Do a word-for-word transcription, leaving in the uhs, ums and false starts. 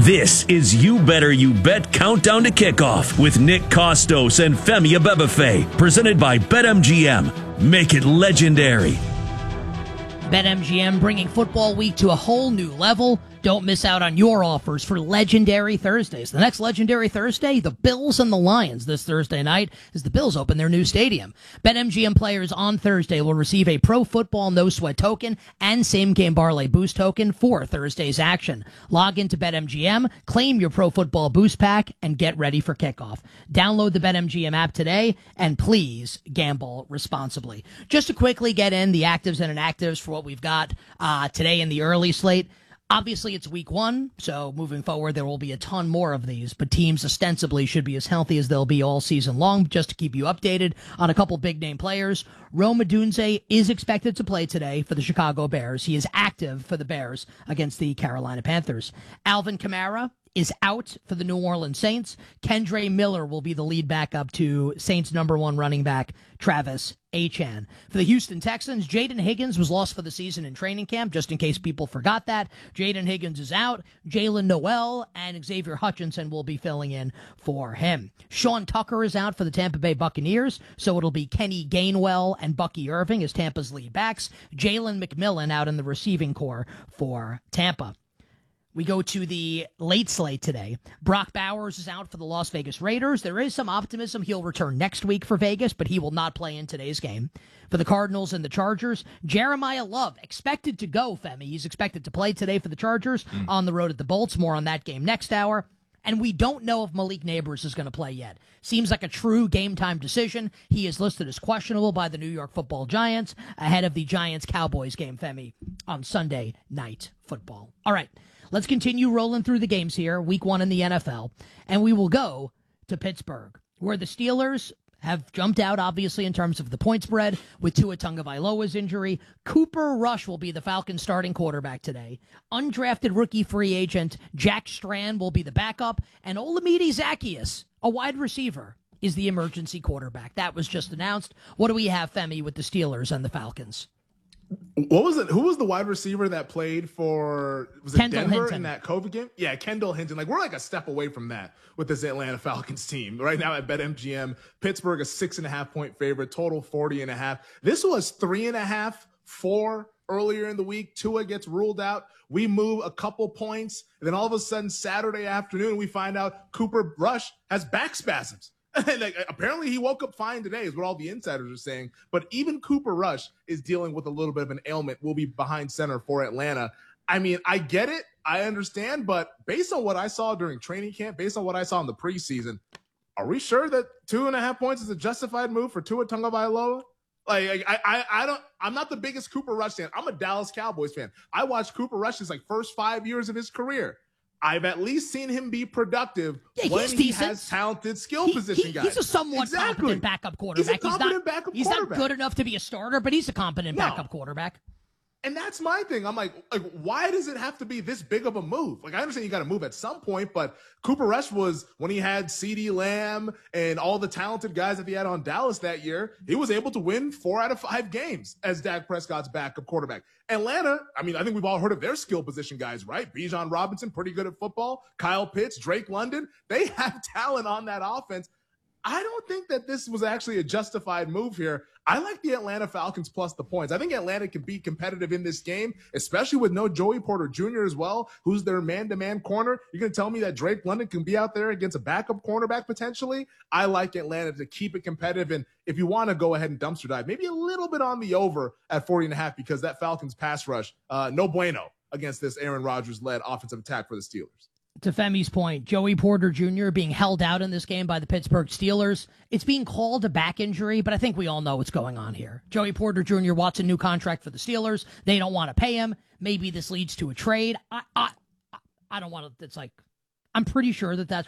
This is You Better You Bet Countdown to Kickoff with Nick Kostos and Femi Abebefe, presented by BetMGM. Make it legendary. BetMGM bringing football week to a whole new level. Don't miss out on your offers for Legendary Thursdays. The next Legendary Thursday, the Bills and the Lions this Thursday night as the Bills open their new stadium. BetMGM players on Thursday will receive a Pro Football No Sweat token and Same Game Parlay Boost token for Thursday's action. Log into BetMGM, claim your Pro Football Boost Pack, and get ready for kickoff. Download the BetMGM app today, and please gamble responsibly. Just to quickly get in the actives and inactives for what we've got uh, today in the early slate. Obviously, it's week one, so moving forward, there will be a ton more of these, but teams ostensibly should be as healthy as they'll be all season long. Just to keep you updated on a couple big-name players, Rome Odunze is expected to play today for the Chicago Bears. He is active for the Bears against the Carolina Panthers. Alvin Kamara is out for the New Orleans Saints. Kendre Miller will be the lead backup to Saints' number one running back, Travis Etienne. For the Houston Texans, Jaden Higgins was lost for the season in training camp, just in case people forgot that. Jaden Higgins is out. Jalen Noel and Xavier Hutchinson will be filling in for him. Sean Tucker is out for the Tampa Bay Buccaneers, so it'll be Kenny Gainwell and Bucky Irving as Tampa's lead backs. Jalen McMillan out in the receiving corps for Tampa. We go to the late slate today. Brock Bowers is out for the Las Vegas Raiders. There is some optimism he'll return next week for Vegas, but he will not play in today's game. For the Cardinals and the Chargers, Jeremiah Love expected to go, Femi. He's expected to play today for the Chargers mm. on the road at the Bolts. More on that game next hour. And we don't know if Malik Neighbors is going to play yet. Seems like a true game-time decision. He is listed as questionable by the New York Football Giants ahead of the Giants-Cowboys game, Femi, on Sunday Night Football. All right. Let's continue rolling through the games here, week one in the N F L, and we will go to Pittsburgh, where the Steelers have jumped out, obviously, in terms of the point spread with Tua Tagovailoa's injury. Cooper Rush will be the Falcons' starting quarterback today. Undrafted rookie free agent Jack Strand will be the backup, and Olamide Zaccheaus, a wide receiver, is the emergency quarterback. That was just announced. What do we have, Femi, with the Steelers and the Falcons? What was it? Who was the wide receiver that played for, was it Kendall Denver Hinton. in that COVID game? Yeah, Kendall Hinton. Like, we're like a step away from that with this Atlanta Falcons team. Right now at BetMGM, Pittsburgh a six and a half point favorite, total forty and a half. This was three and a half, four earlier in the week. Tua gets ruled out. We move a couple points. And then all of a sudden, Saturday afternoon, we find out Cooper Rush has back spasms. Like, apparently he woke up fine today is what all the insiders are saying. But even Cooper Rush is dealing with a little bit of an ailment. Will be behind center for Atlanta. I mean, I get it. I understand. But based on what I saw during training camp, based on what I saw in the preseason, are we sure that two and a half points is a justified move for Tua Tagovailoa? Like, I, I, I don't, I'm not the biggest Cooper Rush fan. I'm a Dallas Cowboys fan. I watched Cooper Rush's like first five years of his career. I've at least seen him be productive yeah, when he decent. has talented skill he, position he, guys. He's a somewhat exactly. competent backup quarterback. He's a competent he's not, backup he's quarterback. not good enough to be a starter, but he's a competent no. backup quarterback. And that's my thing. I'm like, like, why does it have to be this big of a move? Like, I understand you got to move at some point, but Cooper Rush was, when he had CeeDee Lamb and all the talented guys that he had on Dallas that year, he was able to win four out of five games as Dak Prescott's backup quarterback. Atlanta, I mean, I think we've all heard of their skill position guys, right? Bijan Robinson, pretty good at football. Kyle Pitts, Drake London, they have talent on that offense. I don't think that this was actually a justified move here. I like the Atlanta Falcons plus the points. I think Atlanta can be competitive in this game, especially with no Joey Porter Junior as well, who's their man-to-man corner. You're going to tell me that Drake London can be out there against a backup cornerback potentially? I like Atlanta to keep it competitive. And if you want to go ahead and dumpster dive, maybe a little bit on the over at forty and a half because that Falcons pass rush, uh, no bueno against this Aaron Rodgers-led offensive attack for the Steelers. To Femi's point, Joey Porter Junior being held out in this game by the Pittsburgh Steelers. It's being called a back injury, but I think we all know what's going on here. Joey Porter Junior wants a new contract for the Steelers. They don't want to pay him. Maybe this leads to a trade. I I, I don't want to, it's like, I'm pretty sure that that's